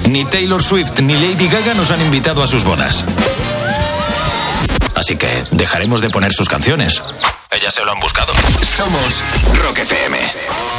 Ni Taylor Swift ni Lady Gaga nos han invitado a sus bodas. Así que dejaremos de poner sus canciones. Ellas se lo han buscado. Somos Rock FM.